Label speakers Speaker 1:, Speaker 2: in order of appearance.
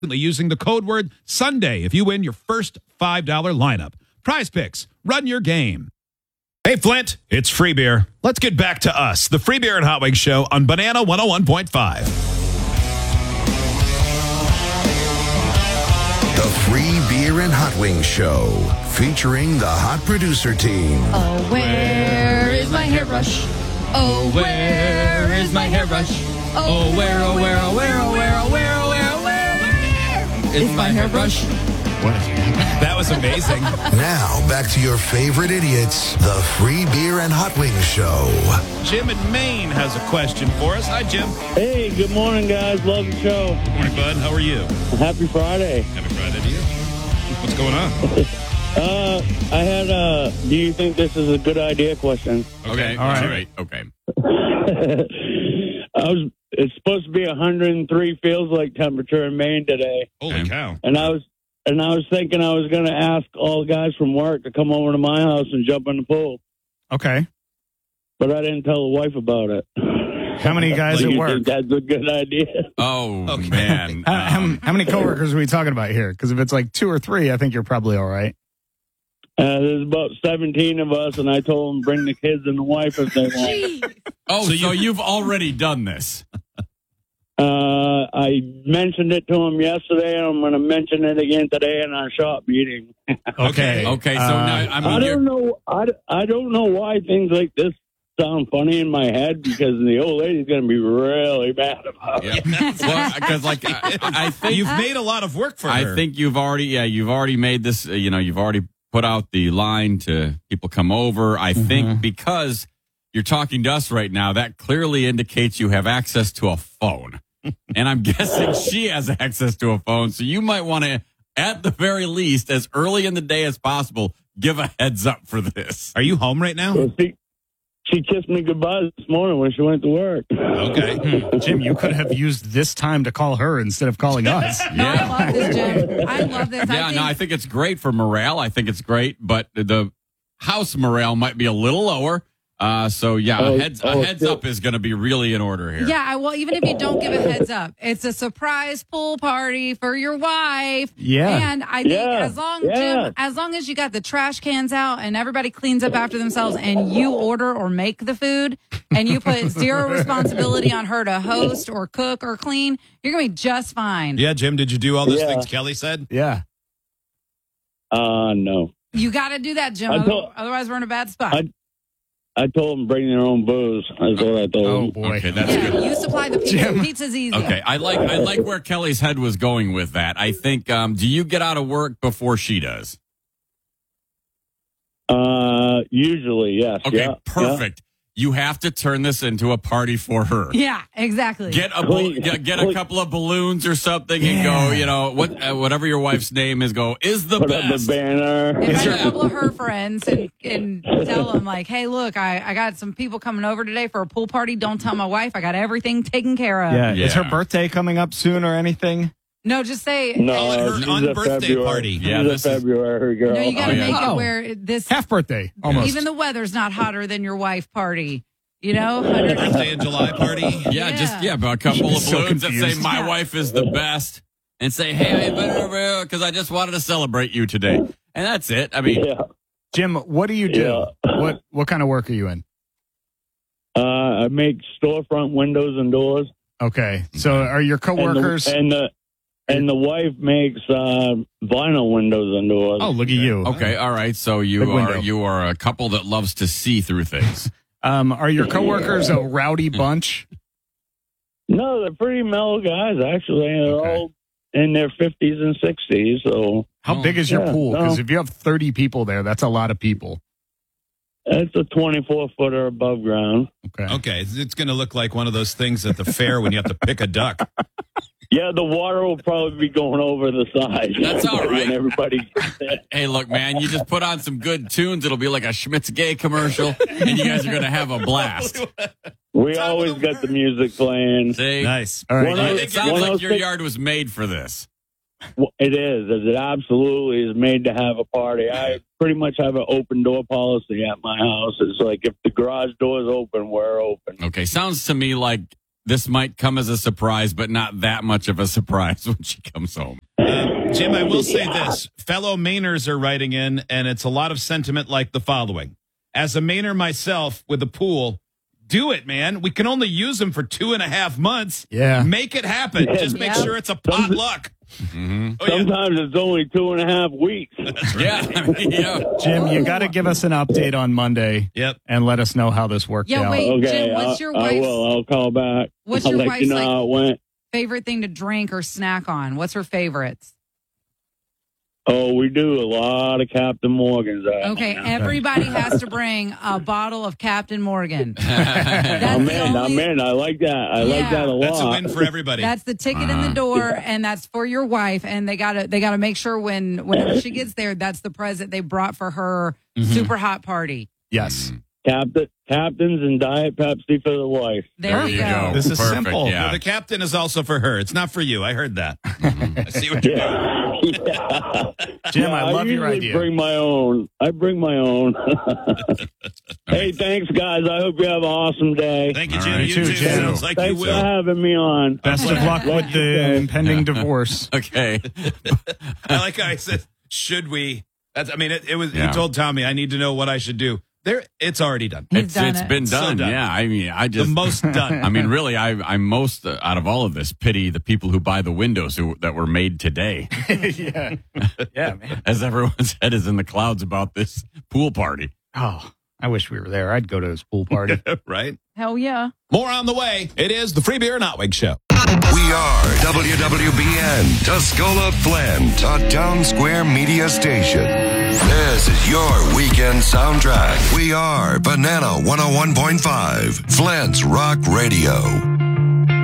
Speaker 1: using the code word Sunday if you win your first $5 lineup. Prize Picks, run your game. Hey, Flint, it's Free Beer. Let's get back to us, the Free Beer and Hot Wings Show on Banana 101.5.
Speaker 2: The Free Beer and Hot Wings Show, featuring the Hot Producer Team.
Speaker 3: Oh, where is my hairbrush? Oh, where is my hairbrush? Oh, where, oh, where, oh, where, oh, where, oh, where, oh, where, oh, where is my hairbrush?
Speaker 1: That was amazing.
Speaker 2: Now, back to your favorite idiots, the Free Beer and Hot Wings Show.
Speaker 1: Jim in Maine has a question for us. Hi, Jim.
Speaker 4: Hey, good morning, guys. Love the show.
Speaker 1: Good morning, bud. How are you?
Speaker 4: Happy Friday.
Speaker 1: Happy Friday to you. What's going on?
Speaker 4: I had a do you think this is a good idea question.
Speaker 5: Okay.
Speaker 1: All
Speaker 5: All
Speaker 1: right.
Speaker 5: right. Okay.
Speaker 4: It's supposed to be 103 feels like temperature in Maine today.
Speaker 1: Holy cow.
Speaker 4: And I was thinking I was going to ask all the guys from work to come over to my house and jump in the pool.
Speaker 6: Okay.
Speaker 4: But I didn't tell the wife about it.
Speaker 6: How many guys
Speaker 4: Do
Speaker 6: at
Speaker 4: you
Speaker 6: work?
Speaker 4: think that's a good idea?
Speaker 5: Oh,
Speaker 1: Okay.
Speaker 5: man.
Speaker 6: How many coworkers are we talking about here? Because if it's like 2 or 3, I think you're probably all right.
Speaker 4: There's about 17 of us, and I told them bring the kids and the wife if they want.
Speaker 5: So you've already done this.
Speaker 4: I mentioned it to him yesterday, and I'm going to mention it again today in our shop meeting.
Speaker 6: Okay.
Speaker 5: Okay. So now, I mean,
Speaker 4: I don't know. I don't know why things like this sound funny in my head because the old lady's going to be really mad about it.
Speaker 5: well, because like I think
Speaker 1: You've made a lot of work for her.
Speaker 5: I think you've already made this. You've already put out the line to people come over. I think because you're talking to us right now, that clearly indicates you have access to a phone. And I'm guessing she has access to a phone. So you might want to, at the very least, as early in the day as possible, give a heads up for this.
Speaker 1: Are you home right now?
Speaker 4: So she kissed me goodbye this morning when she went to work.
Speaker 1: Okay.
Speaker 6: Jim, you could have used this time to call her instead of calling us.
Speaker 3: No, I love this, Jim. I love this.
Speaker 5: I think it's great for morale. I think it's great, but the house morale might be a little lower. A heads up is going to be really in order here.
Speaker 3: Yeah, well, even if you don't give a heads up, it's a surprise pool party for your wife.
Speaker 6: Yeah.
Speaker 3: And I think as long as you got the trash cans out and everybody cleans up after themselves and you order or make the food and you put zero responsibility on her to host or cook or clean, you're going to be just fine.
Speaker 1: Yeah, Jim, did you do all those things Kelly said?
Speaker 6: Yeah.
Speaker 4: No.
Speaker 3: You got to do that, Jim. Otherwise, we're in a bad spot.
Speaker 4: I told them bring their own booze. That's what I told them.
Speaker 6: Oh, boy.
Speaker 5: Okay, that's good.
Speaker 3: You supply the pizza.
Speaker 6: Jim.
Speaker 3: Pizza's easy.
Speaker 5: Okay, I like where Kelly's head was going with that. I think. Do you get out of work before she does?
Speaker 4: Usually, yes.
Speaker 5: Okay,
Speaker 4: Yeah,
Speaker 5: perfect. You have to turn this into a party for her.
Speaker 3: Yeah, exactly.
Speaker 5: Get a couple of balloons or something and go. Whatever your wife's name is. Go is the
Speaker 4: Put
Speaker 5: best.
Speaker 4: up the banner.
Speaker 3: Invite a couple of her friends and tell them, like, hey, look, I got some people coming over today for a pool party. Don't tell my wife. I got everything taken care of.
Speaker 6: Yeah. Is her
Speaker 5: Yeah.
Speaker 6: birthday coming up soon or anything?
Speaker 3: No, just say,
Speaker 4: No,
Speaker 1: Her
Speaker 4: she's a
Speaker 1: unbirthday
Speaker 4: February.
Speaker 1: party.
Speaker 5: Yeah,
Speaker 4: She's
Speaker 5: this
Speaker 4: a
Speaker 5: is-
Speaker 4: February girl.
Speaker 3: no, you got to
Speaker 5: yeah.
Speaker 3: make
Speaker 6: Oh.
Speaker 3: it where this,
Speaker 6: Half birthday, almost.
Speaker 3: even the weather's not hotter than your wife party. You know?
Speaker 1: Birthday in July party.
Speaker 5: Yeah, but a couple of
Speaker 6: So
Speaker 5: balloons that
Speaker 6: confused.
Speaker 5: say my wife is the best, and say, hey, because I just wanted to celebrate you today, and that's it. I mean,
Speaker 4: Yeah.
Speaker 6: Jim, what do you do?
Speaker 4: Yeah.
Speaker 6: What kind of work are you in?
Speaker 4: I make storefront windows and doors.
Speaker 6: Okay. So are your coworkers?
Speaker 4: And the wife makes vinyl windows and doors.
Speaker 6: Oh, look at you.
Speaker 5: okay, all right. So
Speaker 6: Big
Speaker 5: you
Speaker 6: window.
Speaker 5: are a couple that loves to see through things.
Speaker 6: Are your coworkers a rowdy bunch?
Speaker 4: No, they're pretty mellow guys, actually. They're
Speaker 5: Okay.
Speaker 4: all in their 50s and 60s. So
Speaker 6: How big is your
Speaker 4: yeah,
Speaker 6: pool? Because
Speaker 4: no.
Speaker 6: if you have 30 people there, that's a lot of people.
Speaker 4: it's a 24-footer above ground.
Speaker 6: Okay.
Speaker 1: Okay, it's going to look like one of those things at the fair when you have to pick a duck.
Speaker 4: Yeah, the water will probably be going over the side.
Speaker 5: That's all right.
Speaker 4: When everybody
Speaker 5: Hey, look, man, you just put on some good tunes. It'll be like a Schmitz Gay commercial, and you guys are going to have a blast.
Speaker 4: We always got the music playing.
Speaker 5: See?
Speaker 1: Nice.
Speaker 6: All right.
Speaker 4: One of-
Speaker 5: It sounds
Speaker 4: one
Speaker 5: like
Speaker 4: of
Speaker 5: your
Speaker 4: those-
Speaker 5: yard was made for this.
Speaker 4: It is. It absolutely is made to have a party. I pretty much have an open door policy at my house. It's like if the garage door is open, we're open.
Speaker 5: Okay, sounds to me like this might come as a surprise, but not that much of a surprise when she comes home.
Speaker 1: Jim, I will say this. Fellow Mainers are writing in, and it's a lot of sentiment like the following. As a Mainer myself with a pool, do it, man. We can only use them for 2.5 months.
Speaker 6: Yeah.
Speaker 1: Make it happen. Just make sure it's a potluck.
Speaker 5: Mm-hmm.
Speaker 4: Sometimes it's only 2.5 weeks.
Speaker 5: Yeah.
Speaker 6: Jim, you got to give us an update on Monday.
Speaker 1: Yep.
Speaker 6: And let us know how this worked out.
Speaker 3: Wait,
Speaker 4: Okay,
Speaker 3: Jim, what's your
Speaker 4: I
Speaker 3: wife's
Speaker 4: will. I'll call back.
Speaker 3: What's
Speaker 4: I'll
Speaker 3: your
Speaker 4: let
Speaker 3: wife's,
Speaker 4: you know how it went.
Speaker 3: favorite thing to drink or snack on? What's her favorites?
Speaker 4: Oh, we do a lot of Captain Morgan's.
Speaker 3: Okay, everybody has to bring a bottle of Captain Morgan.
Speaker 4: I'm in. I like that. I like that a lot.
Speaker 1: That's a win for everybody.
Speaker 3: That's the ticket in the door, and that's for your wife. And they gotta make sure whenever she gets there, that's the present they brought for her super hot party.
Speaker 6: Yes.
Speaker 4: Captains and Diet Pepsi for the wife.
Speaker 3: There you go.
Speaker 6: This is
Speaker 5: Perfect,
Speaker 6: simple.
Speaker 5: yeah.
Speaker 1: Well, the captain is also for her. It's not for you. I heard that. I see what you're doing.
Speaker 6: Jim, I love your
Speaker 4: usually
Speaker 6: idea.
Speaker 4: Bring my own. I bring my own. Hey, thanks, guys. I hope you have an awesome day.
Speaker 1: Thank you,
Speaker 5: All
Speaker 1: Jim.
Speaker 5: right,
Speaker 1: You
Speaker 6: too,
Speaker 1: too.
Speaker 6: Jim.
Speaker 1: Sounds like
Speaker 4: Thanks
Speaker 1: you
Speaker 4: for
Speaker 1: will.
Speaker 4: having me on.
Speaker 6: Best of luck with the impending divorce.
Speaker 5: Okay.
Speaker 1: I like how I said, should we? It was.
Speaker 5: Yeah.
Speaker 1: He told Tommy, I need to know what I should do. It's already done.
Speaker 3: He's done
Speaker 5: It's
Speaker 3: it.
Speaker 5: been
Speaker 1: So
Speaker 5: done.
Speaker 1: done.
Speaker 5: Yeah. I mean, I
Speaker 1: The
Speaker 5: just.
Speaker 1: most done.
Speaker 5: I mean, really, I'm most out of all of this pity the people who buy the windows that were made today,
Speaker 6: Yeah, man.
Speaker 5: as everyone's head is in the clouds about this pool party.
Speaker 6: Oh, I wish we were there. I'd go to his pool party.
Speaker 1: Right?
Speaker 3: Hell yeah.
Speaker 1: More on the way. It is the Free Beer and Hotwig Show.
Speaker 2: We are WWBN, Tuscola Flint, a Town Square media station. This is your weekend soundtrack. We are Banana 101.5, Flint's Rock Radio.